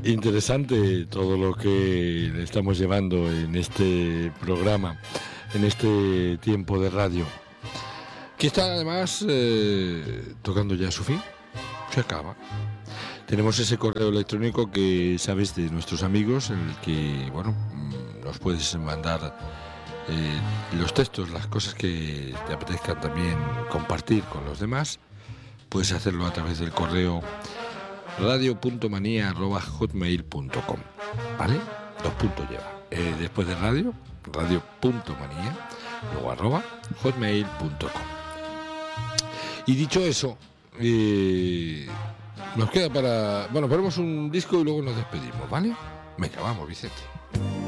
Interesante todo lo que le estamos llevando en este programa, en este tiempo de radio, que está además tocando ya su fin, se acaba. Tenemos ese correo electrónico que sabes de nuestros amigos, en el que, bueno, nos puedes mandar los textos, las cosas que te apetezcan también compartir con los demás. Puedes hacerlo a través del correo radio.manía@hotmail.com, ¿vale? 2 puntos lleva. Después de radio.manía, luego @hotmail.com. Y dicho eso, nos queda para... Bueno, ponemos un disco y luego nos despedimos, ¿vale? Venga, vamos, Vicente.